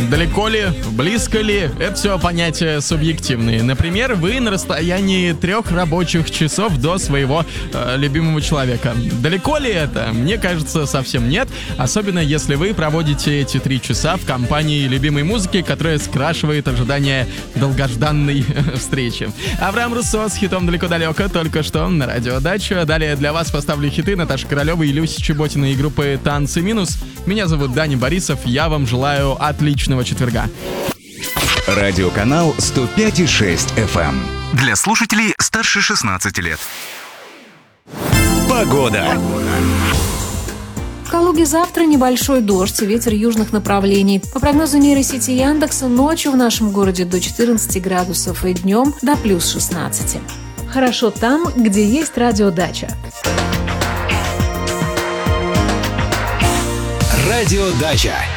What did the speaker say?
Далеко ли, близко ли, это все понятия субъективные. Например, вы на расстоянии 3 рабочих часов до своего любимого человека. Далеко ли это? Мне кажется, совсем нет. Особенно если вы проводите эти 3 часа в компании любимой музыки, которая скрашивает ожидание долгожданной встречи. Авраам Руссо с хитом «Далеко-далеко» только что на радио Дача. Далее для вас поставлю хиты Наташи Королевой и Люси Чеботиной и группы «Танцы минус». Меня зовут Даня Борисов. Я вам желаю отличного четверга. Радиоканал 105,6 FM. Для слушателей старше 16 лет. Погода. В Калуге завтра небольшой дождь и ветер южных направлений. По прогнозу нейросети Яндекса, ночью в нашем городе до 14 градусов и днем до плюс 16. Хорошо там, где есть радиодача. Радиодача.